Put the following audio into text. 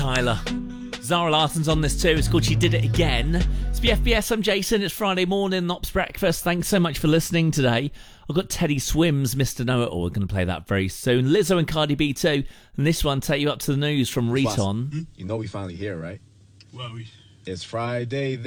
Tyler. Zara Larson's on this too. It's called She Did It Again. It's BFBS. I'm Jason. It's Friday morning, Ops Breakfast. Thanks so much for listening today. I've got Teddy Swims, Mr. Know-It-All. We're going to play that very soon. Lizzo and Cardi B too. And this one, take you up to the news from Riton. You know we finally here, right? Well, It's Friday.